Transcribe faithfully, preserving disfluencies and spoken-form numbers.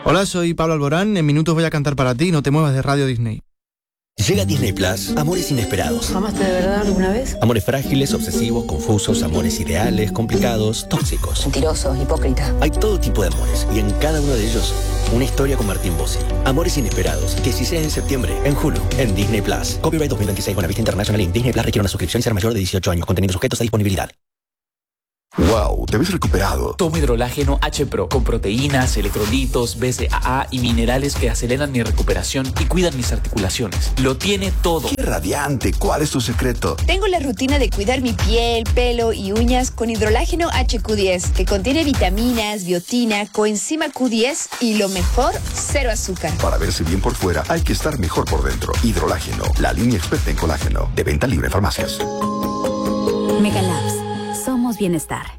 Hola, soy Pablo Alborán. En minutos voy a cantar para ti. No te muevas de Radio Disney. Llega Disney Plus, amores inesperados. ¿Amaste de verdad alguna vez? Amores frágiles, obsesivos, confusos, amores ideales, complicados, tóxicos. Mentirosos, hipócritas. Hay todo tipo de amores y en cada uno de ellos una historia con Martín Bossi. Amores inesperados, dieciséis de septiembre, en Hulu, en Disney Plus. Copyright dos mil veintiséis con la vista internacional en Disney Plus requiere una suscripción y ser mayor de dieciocho años. Contenidos sujetos a disponibilidad. Wow, te ves recuperado. Tomo hidrolágeno H P R O con proteínas, electrolitos, B C A A y minerales que aceleran mi recuperación y cuidan mis articulaciones. Lo tiene todo. ¡Qué radiante! ¿Cuál es tu secreto? Tengo la rutina de cuidar mi piel, pelo y uñas con hidrolágeno H Q diez, que contiene vitaminas, biotina, coenzima Q diez y lo mejor, cero azúcar. Para verse bien por fuera, hay que estar mejor por dentro. Hidrolágeno, la línea experta en colágeno. De venta libre en farmacias. Megalabs. Somos bienestar.